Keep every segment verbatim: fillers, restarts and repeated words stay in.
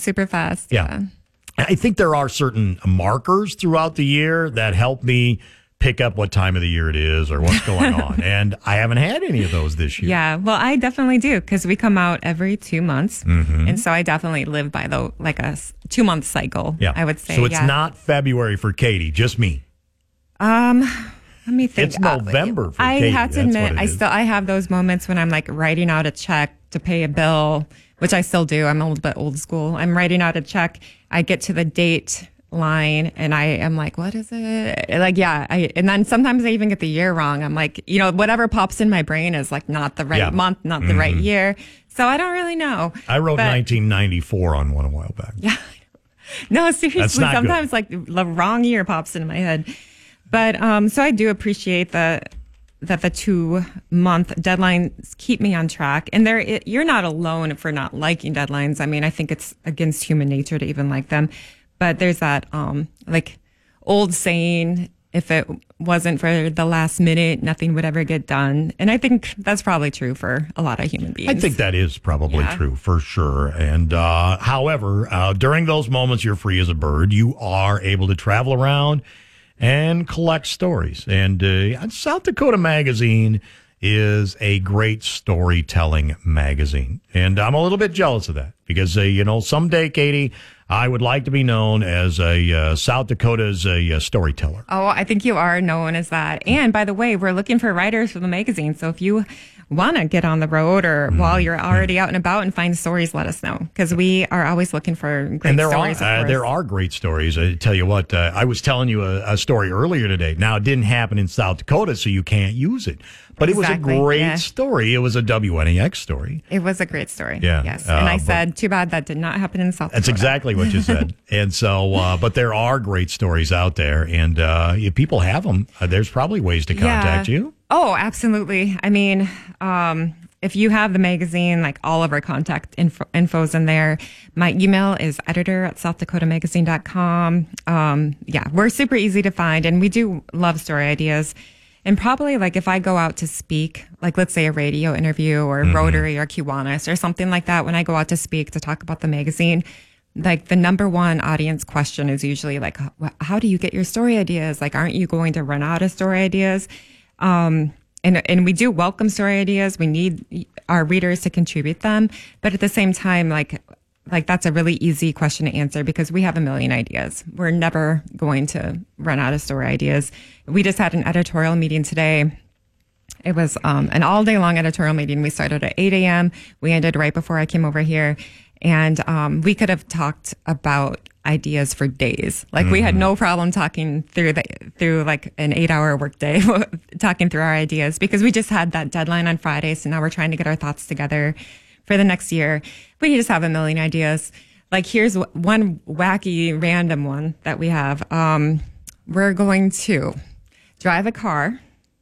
super fast. Yeah. yeah. I think there are certain markers throughout the year that help me pick up what time of the year it is or what's going on. And I haven't had any of those this year. Yeah, well, I definitely do because we come out every two months. Mm-hmm. And so I definitely live by the like a two month cycle, Yeah. I would say. So it's yeah. not February for Katie, just me. Um, let me think. It's November for I Katie. have to That's admit, what it I is. still I have those moments when I'm like writing out a check to pay a bill, which I still do. I'm a little bit old school. I'm writing out a check. I get to the date line and I am like, what is it? Like, yeah. I, and then sometimes I even get the year wrong. I'm like, you know, whatever pops in my brain is like not the right Yeah. month, not the Mm-hmm. right year. So I don't really know. I wrote But- nineteen ninety-four on one a while back. Yeah. No, seriously. That's not good. Sometimes like the wrong year pops into my head. But um, so I do appreciate the that the two month deadlines keep me on track. And there, it, you're not alone for not liking deadlines. I mean, I think it's against human nature to even like them. But there's that um, like old saying, if it wasn't for the last minute, nothing would ever get done. And I think that's probably true for a lot of human beings. I think that is probably Yeah. true for sure. And uh, however, uh, during those moments you're free as a bird, you are able to travel around and collect stories. And uh, South Dakota Magazine is a great storytelling magazine. And I'm a little bit jealous of that because, uh, you know, someday, Katie, I would like to be known as a uh, South Dakota's a, uh storyteller. Oh, I think you are known as that. And by the way, we're looking for writers for the magazine. So if you want to get on the road or Mm-hmm. while you're already out and about and find stories, let us know because we are always looking for great And there stories. are of uh, course. there are great stories. I tell you what, uh, I was telling you a, a story earlier today. Now it didn't happen in South Dakota, so you can't use it. But Exactly, it was a great yeah. story. It was a W N A X story. It was a great story. Yeah, Yes. uh, And I but- said, too bad that did not happen in South That's Dakota. exactly what you said. And so, uh, but there are great stories out there, and uh, if people have them, uh, there's probably ways to contact Yeah. you. Oh, absolutely. I mean, um, if you have the magazine, like all of our contact info, info's in there. My email is editor at south dakota magazine dot com. Um, yeah, we're super easy to find, and we do love story ideas. And probably like if I go out to speak, like let's say a radio interview or Mm-hmm. Rotary or Kiwanis or something like that, when I go out to speak to talk about the magazine, like the number one audience question is usually like, "Wh- how do you get your story ideas? Like, aren't you going to run out of story ideas? Um, and, and we do welcome story ideas. We need our readers to contribute them. But at the same time, like, like that's a really easy question to answer because we have a million ideas. We're never going to run out of story ideas. We just had an editorial meeting today. It was um, an all day long editorial meeting. We started at eight a.m. We ended right before I came over here. And um, we could have talked about ideas for days. Like we had no problem talking through the through like an eight hour workday, talking through our ideas because we just had that deadline on Friday. So now we're trying to get our thoughts together for the next year. We just have a million ideas. Like here's one wacky random one that we have. Um, we're going to drive a car,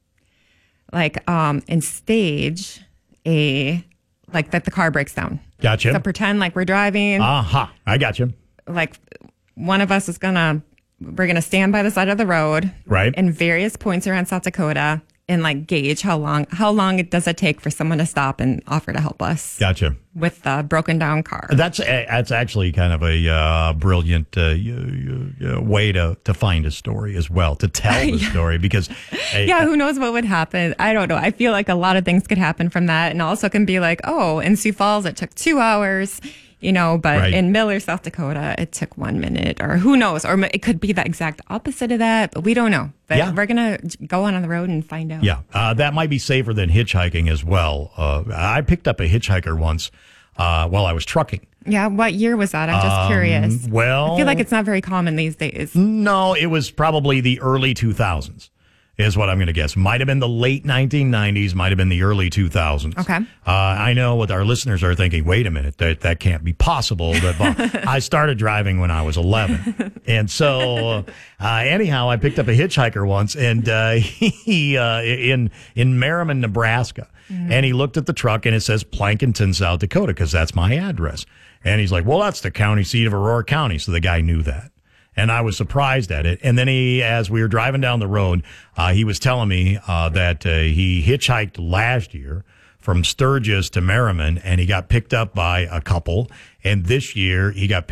like um, and stage a like that the car breaks down. Gotcha. So pretend like we're driving. Aha, I got you. Like one of us is gonna we're gonna stand by the side of the road, Right. in various points around South Dakota, and like gauge how long how long it does it take for someone to stop and offer to help us Gotcha. with the broken down car. That's a, that's actually kind of a uh, brilliant uh, y- y- y- way to, to find a story as well, to tell the story because hey, Yeah, who knows what would happen? I don't know. I feel like a lot of things could happen from that, and also can be like, oh, in Sioux Falls it took two hours. You know, but Right. in Miller, South Dakota, it took one minute, or who knows, or it could be the exact opposite of that, but we don't know. But Yeah. we're gonna go on on the road and find out. Yeah, uh, that might be safer than hitchhiking as well. Uh, I picked up a hitchhiker once uh, while I was trucking. Yeah. What year was that? I'm just Um, curious. well- I feel like it's not very common these days. No, it was probably the early two thousands. Is what I'm going to guess. Might have been the late nineteen nineties, might have been the early two thousands. Okay. Uh, I know what our listeners are thinking. Wait a minute, that that can't be possible. That, well, I started driving when I was eleven, and so uh, anyhow, I picked up a hitchhiker once, and uh, he uh, in in Merriman, Nebraska, and he looked at the truck, and it says Plankinton, South Dakota, because that's my address. And he's like, "Well, that's the county seat of Aurora County," so the guy knew that. And I was surprised at it. And then he, as we were driving down the road, uh, he was telling me uh, that uh, he hitchhiked last year from Sturgis to Merriman, and he got picked up by a couple. And this year, he got picked